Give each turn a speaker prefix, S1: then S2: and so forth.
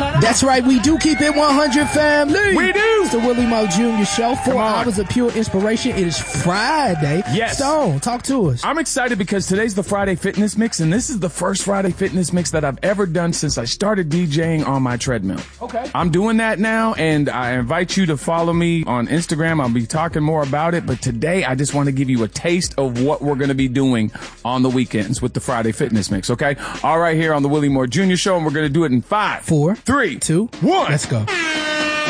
S1: That's right, we do keep it 100, family.
S2: We do.
S1: It's the Willie Mo Jr. Show. 4 hours of pure inspiration. It is Friday.
S2: Yes.
S1: Stone, talk to us.
S2: I'm excited because today's the Friday Fitness Mix, and this is the first Friday Fitness Mix that I've ever done since I started DJing on my treadmill.
S1: Okay.
S2: I'm doing that now, and I invite you to follow me on Instagram. I'll be talking more about it, but today I just want to give you a taste of what we're going to be doing on the weekends with the Friday Fitness Mix, okay? All right, here on the Willie Moore Jr. Show, and we're going to do it in 5,
S1: 4,
S2: 3,
S1: 2,
S2: 1.
S1: Let's go.